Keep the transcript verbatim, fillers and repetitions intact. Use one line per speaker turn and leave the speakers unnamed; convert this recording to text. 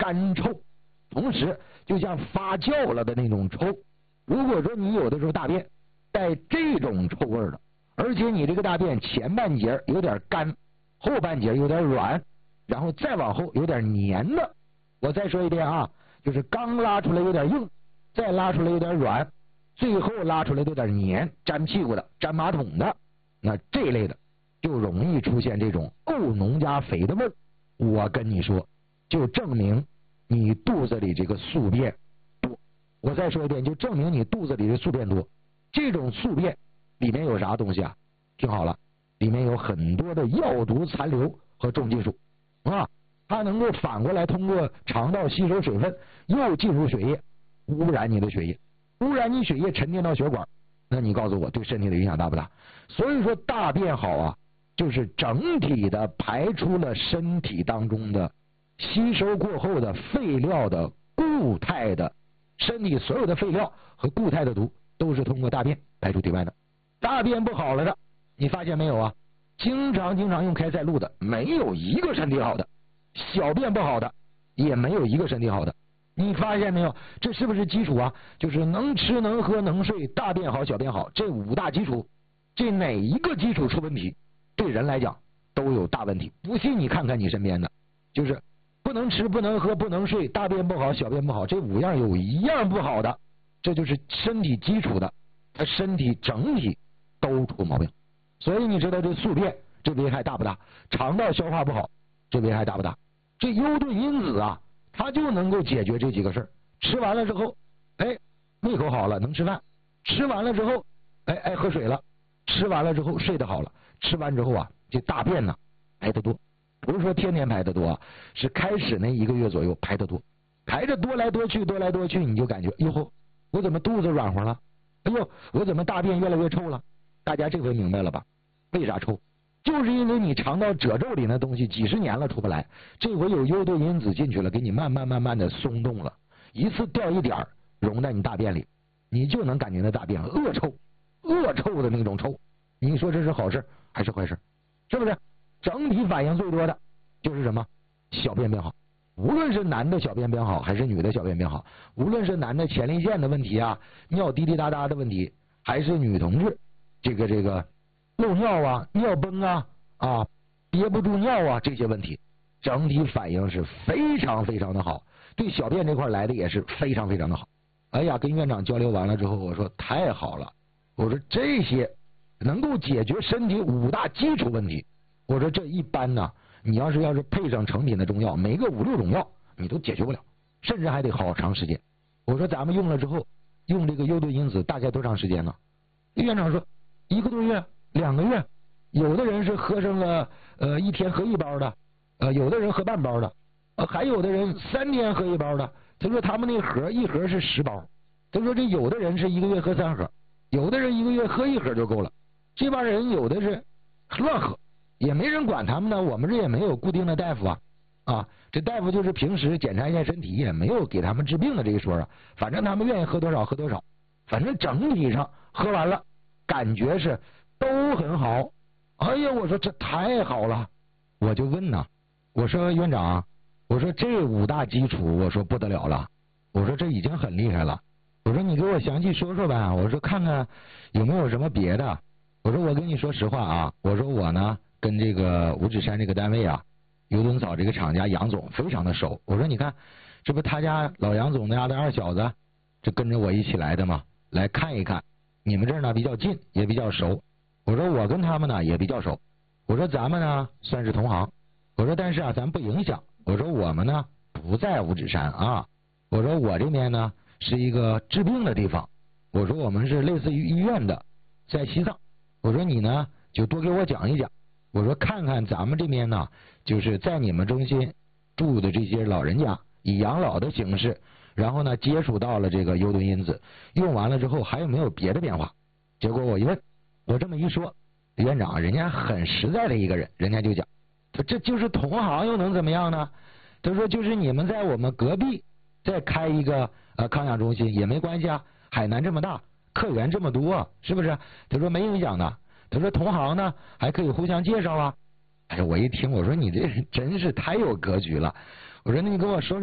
干臭，同时就像发酵了的那种臭。如果说你有的时候大便带这种臭味的，而且你这个大便前半截有点干，后半截有点软，然后再往后有点黏的，我再说一遍啊，就是刚拉出来有点硬，再拉出来有点软，最后拉出来有点黏，粘屁股的，粘马桶的，那这类的就容易出现这种沤农家肥的味儿。我跟你说，就证明你肚子里这个宿便多。我再说一遍，就证明你肚子里的宿便多。这种宿便里面有啥东西啊？听好了，里面有很多的药毒残留和重金属啊，它能够反过来通过肠道吸收水分，又进入血液，污染你的血液，污染你血液沉淀到血管。那你告诉我，对身体的影响大不大？所以说大便好啊，就是整体的排出了身体当中的吸收过后的废料的固态的，身体所有的废料和固态的毒都是通过大便排出体外的。大便不好了的，你发现没有啊？经常经常用开塞露的，没有一个身体好的；小便不好的，也没有一个身体好的。你发现没有？这是不是基础啊？就是能吃能喝能睡，大便好小便好，这五大基础，这哪一个基础出问题，对人来讲都有大问题。不信你看看你身边的，就是不能吃不能喝不能睡，大便不好小便不好，这五样有一样不好的，这就是身体基础的，他身体整体都出毛病。所以你知道这宿便这危害大不大？肠道消化不好，这危害大不大？这优盾因子啊，它就能够解决这几个事儿。吃完了之后，哎，胃口好了，能吃饭；吃完了之后，哎爱喝水了；吃完了之后睡得好了；吃完之后啊，这大便呢排得多，不是说天天排得多，是开始那一个月左右排得多，排着多来多去，多来多去，你就感觉，哎呦，我怎么肚子软和了？哎呦，我怎么大便越来越臭了？大家这回明白了吧？为啥臭？就是因为你肠道褶皱里那东西几十年了出不来，这回有优盾因子进去了，给你慢慢慢慢的松动了，一次掉一点溶在你大便里，你就能感觉到大便恶臭，恶臭的那种臭。你说这是好事还是坏事？是不是？整体反应最多的就是什么？小便变好。无论是男的小便变好还是女的小便变好，无论是男的前列腺的问题啊，尿滴滴答答的问题，还是女同志这个这个漏尿啊、尿崩啊、啊憋不住尿啊这些问题，整体反应是非常非常的好，对小便这块来的也是非常非常的好。哎呀，跟院长交流完了之后，我说太好了，我说这些能够解决身体五大基础问题，我说这一般呢，你要是要是配上成品的中药，每个五六种药你都解决不了，甚至还得好长时间。我说咱们用了之后，用这个优盾因子大概多长时间呢？院长说一个多月、两个月，有的人是喝上了呃一天喝一包的，呃有的人喝半包的，呃还有的人三天喝一包的。他说他们那盒一盒是十包，他说这有的人是一个月喝三盒，有的人一个月喝一盒就够了。这帮人有的是乱喝，也没人管他们呢。我们这也没有固定的大夫啊，啊，这大夫就是平时检查一下身体，也没有给他们治病的这一说啊。反正他们愿意喝多少喝多少，反正整体上喝完了，感觉是都很好。哎呀，我说这太好了，我就问呐，我说院长，我说这五大基础，我说不得了了，我说这已经很厉害了，我说你给我详细说说呗，我说看看有没有什么别的。我说我跟你说实话啊，我说我呢跟这个五指山这个单位啊，优盾草这个厂家杨总非常的熟。我说你看，这不他家老杨总家的二小子，这跟着我一起来的嘛，来看一看。你们这儿呢比较近，也比较熟。我说我跟他们呢也比较熟。我说咱们呢算是同行。我说但是啊咱不影响。我说我们呢不在五指山啊。我说我这边呢是一个治病的地方。我说我们是类似于医院的，在西藏。我说你呢就多给我讲一讲。我说看看咱们这边呢，就是在你们中心住的这些老人家，以养老的形式，然后呢接触到了这个优盾因子，用完了之后还有没有别的变化？结果我一问，我这么一说，院长人家很实在的一个人，人家就讲，他这就是同行又能怎么样呢？他说就是你们在我们隔壁再开一个呃康养中心也没关系啊，海南这么大，客源这么多，是不是？他说没影响的。他说同行呢还可以互相介绍啊。哎呀，我一听我说你这人真是太有格局了。我说那你跟我说说